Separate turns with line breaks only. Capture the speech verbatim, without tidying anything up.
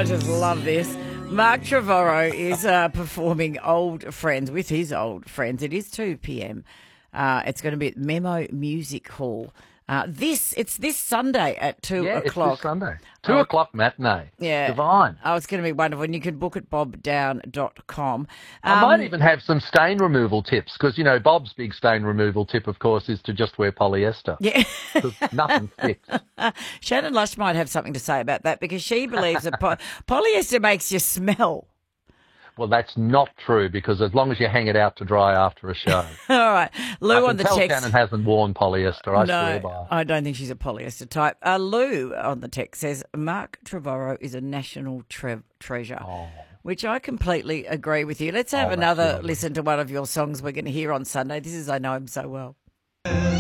just love this. Mark Trevorrow is uh, performing Old Friends with his old friends. It is two p.m. Uh, it's going to be at Memo Music Hall. Uh, this it's this Sunday at two
yeah,
o'clock.
It's this Sunday. Two
Oh,
o'clock matinee.
Yeah.
Divine.
Oh, it's going to be wonderful. And you can book at bob down dot com.
I
Um,
might even have some stain removal tips because, you know, Bob's big stain removal tip, of course, is to just wear polyester.
Yeah.
Because nothing sticks.
Shannon Lush might have something to say about that because she believes that po- polyester makes you smell.
Well, that's not true because as long as you hang it out to dry after a show.
All right. Lou
I
on
can
the
tell
text.
Shannon hasn't worn polyester, I swear by
No,
it.
I don't think she's a polyester type. Uh, Lou on the text says, Mark Trevorrow is a national tre- treasure,
Oh.
which I completely agree with you. Let's have
Oh, that's
another
lovely.
listen to one of your songs we're going to hear on Sunday. This is I Know Him So Well.